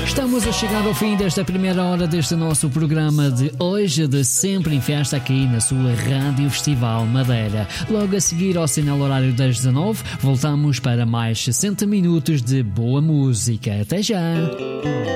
Estamos a chegar ao fim desta primeira hora deste nosso programa de hoje, de Sempre em Festa, aqui na sua Rádio Festival Madeira. Logo a seguir ao sinal horário das 19, voltamos para mais 60 minutos de boa música. Até já!